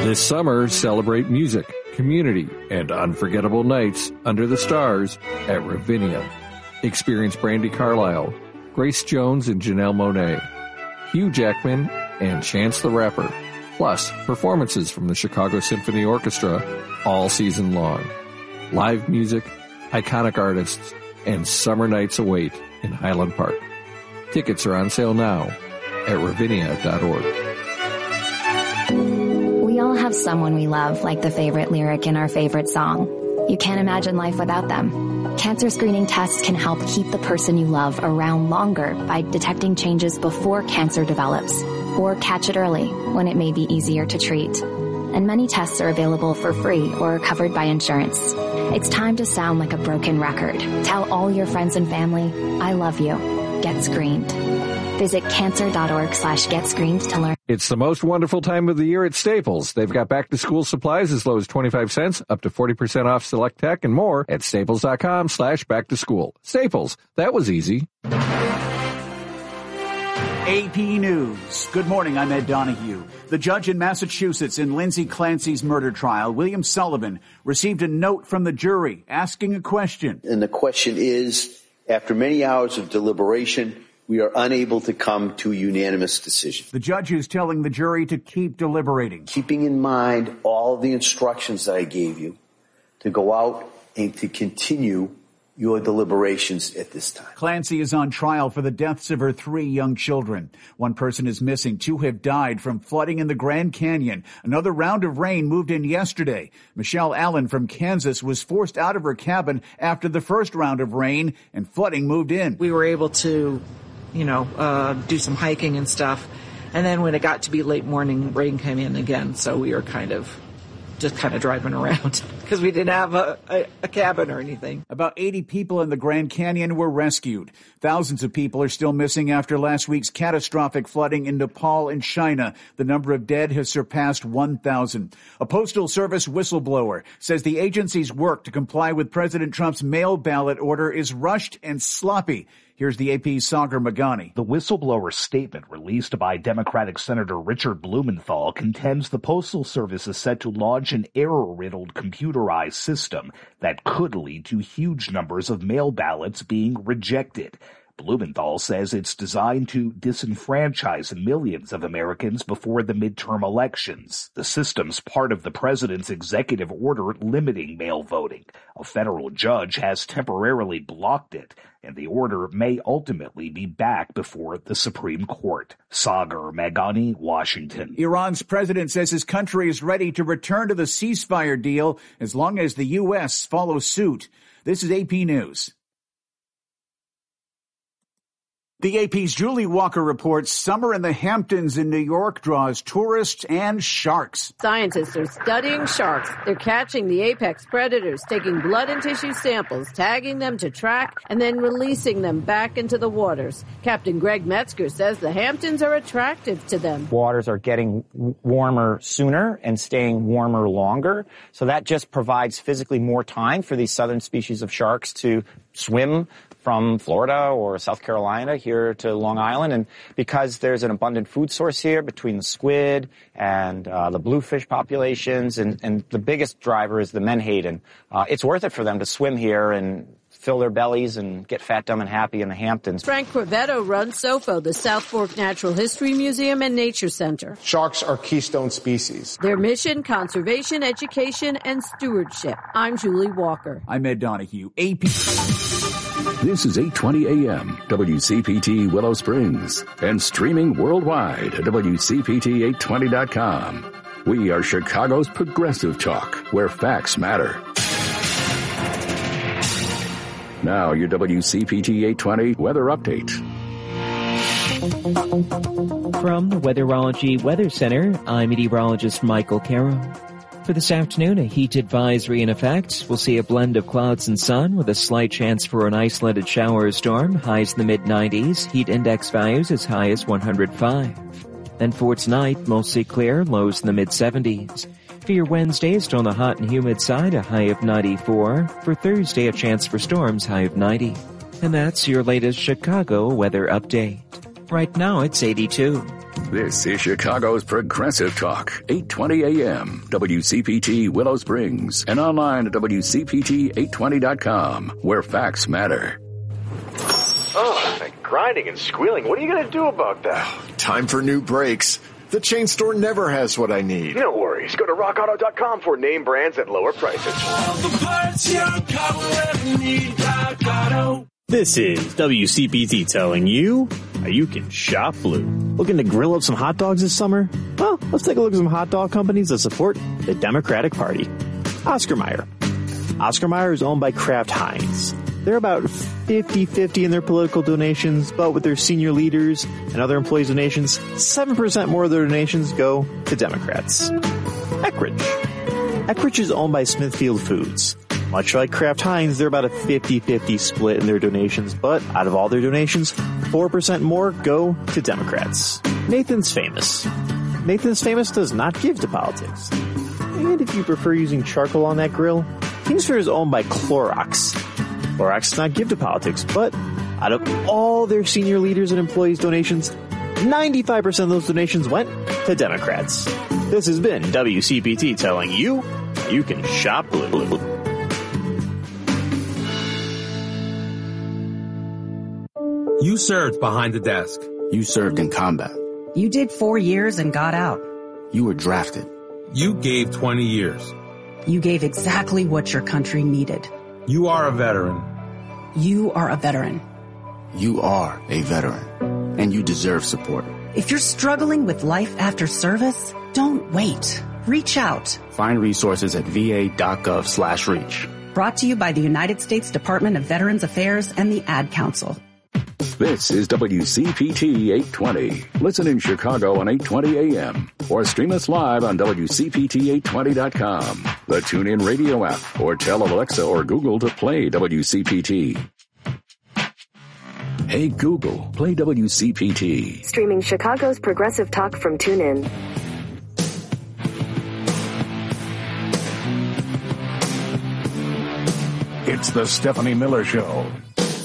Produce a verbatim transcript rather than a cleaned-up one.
This summer, celebrate music, community, and unforgettable nights under the stars at Ravinia. Experience Brandi Carlile, Grace Jones and Janelle Monáe, Hugh Jackman, and Chance the Rapper, plus performances from the Chicago Symphony Orchestra all season long. Live music, iconic artists, and summer nights await in Highland Park. Tickets are on sale now at ravinia dot org. We all have someone we love, like the favorite lyric in our favorite song. You can't imagine life without them. Cancer screening tests can help keep the person you love around longer by detecting changes before cancer develops, or catch it early when it may be easier to treat. And many tests are available for free or covered by insurance. It's time to sound like a broken record. Tell all your friends and family, I love you. Get screened. Visit cancer.org slash get screened to learn. It's the most wonderful time of the year at Staples. They've got back-to-school supplies as low as twenty-five cents, up to forty percent off select tech, and more at staples.com slash back-to-school. Staples, that was easy. A P News. Good morning, I'm Ed Donahue. The judge in Massachusetts in Lindsay Clancy's murder trial, William Sullivan, received a note from the jury asking a question. And the question is, after many hours of deliberation, we are unable to come to a unanimous decision. The judge is telling the jury to keep deliberating. Keeping in mind all of the instructions that I gave you to go out and to continue your deliberations at this time. Clancy is on trial for the deaths of her three young children. One person is missing. Two have died from flooding in the Grand Canyon. Another round of rain moved in yesterday. Michelle Allen from Kansas was forced out of her cabin after the first round of rain, and flooding moved in. We were able to, you know, uh, do some hiking and stuff. And then when it got to be late morning, rain came in again. So we were kind of just kind of driving around because we didn't have a, a, a cabin or anything. About eighty people in the Grand Canyon were rescued. Thousands of people are still missing after last week's catastrophic flooding in Nepal and China. The number of dead has surpassed one thousand. A Postal Service whistleblower says the agency's work to comply with President Trump's mail ballot order is rushed and sloppy. Here's the A P's Sagar Magani. The whistleblower statement released by Democratic Senator Richard Blumenthal contends the Postal Service is set to launch an error-riddled computerized system that could lead to huge numbers of mail ballots being rejected. Blumenthal says it's designed to disenfranchise millions of Americans before the midterm elections. The system's part of the president's executive order limiting mail voting. A federal judge has temporarily blocked it, and the order may ultimately be back before the Supreme Court. Sagar Magani, Washington. Iran's president says his country is ready to return to the ceasefire deal as long as the U S follows suit. This is A P News. The A P's Julie Walker reports summer in the Hamptons in New York draws tourists and sharks. Scientists are studying sharks. They're catching the apex predators, taking blood and tissue samples, tagging them to track, and then releasing them back into the waters. Captain Greg Metzger says the Hamptons are attractive to them. Waters are getting warmer sooner and staying warmer longer, so that just provides physically more time for these southern species of sharks to swim from Florida or South Carolina here to Long Island. And because there's an abundant food source here between the squid and uh, the bluefish populations, and, and the biggest driver is the menhaden, uh, it's worth it for them to swim here and fill their bellies and get fat, dumb, and happy in the Hamptons. Frank Corvetto runs SOFO, the South Fork Natural History Museum and Nature Center. Sharks are keystone species. Their mission, conservation, education, and stewardship. I'm Julie Walker. I'm Ed Donahue, A P. This is eight twenty A M, W C P T Willow Springs, and streaming worldwide at W C P T eight twenty dot com. We are Chicago's progressive talk, where facts matter. Now, your W C P T eight twenty weather update. From the Weatherology Weather Center, I'm meteorologist Michael Carroll. For this afternoon, a heat advisory in effect. We'll see a blend of clouds and sun with a slight chance for an isolated shower or storm. Highs in the mid nineties, heat index values as high as one hundred five. Then for tonight, mostly clear, lows in the mid seventies. For your Wednesday, still on the hot and humid side, a high of ninety-four. For Thursday, a chance for storms, high of ninety. And that's your latest Chicago weather update. Right now, it's eighty-two. This is Chicago's Progressive Talk, eight twenty A M, W C P T Willow Springs, and online at W C P T eight twenty dot com, where facts matter. Oh, that grinding and squealing. What are you going to do about that? Time for new brakes. The chain store never has what I need. No worries. Go to rock auto dot com for name brands at lower prices. All the parts your car will ever need, Rock Auto. This is W C P T telling you how you can shop blue. Looking to grill up some hot dogs this summer? Well, let's take a look at some hot dog companies that support the Democratic Party. Oscar Mayer. Oscar Mayer is owned by Kraft Heinz. They're about fifty-fifty in their political donations, but with their senior leaders and other employees' donations, seven percent more of their donations go to Democrats. Eckrich. Eckrich is owned by Smithfield Foods. Much like Kraft Heinz, they're about a fifty-fifty split in their donations, but out of all their donations, four percent more go to Democrats. Nathan's Famous. Nathan's Famous does not give to politics. And if you prefer using charcoal on that grill, Kingsford is owned by Clorox. Clorox does not give to politics, but out of all their senior leaders and employees' donations, ninety-five percent of those donations went to Democrats. This has been W C P T telling you you can shop blue. You served behind the desk. You served in combat. You did four years and got out. You were drafted. You gave twenty years. You gave exactly what your country needed. You are a veteran. You are a veteran. You are a veteran, and you deserve support. If you're struggling with life after service, don't wait. Reach out. Find resources at va.gov slash reach. Brought to you by the United States Department of Veterans Affairs and the Ad Council. This is W C P T eight twenty. Listen in Chicago on eight twenty A M or stream us live on W C P T eight twenty dot com, the TuneIn Radio app, or tell Alexa or Google to play W C P T. Hey Google, play W C P T. Streaming Chicago's Progressive Talk from TuneIn. It's the Stephanie Miller Show.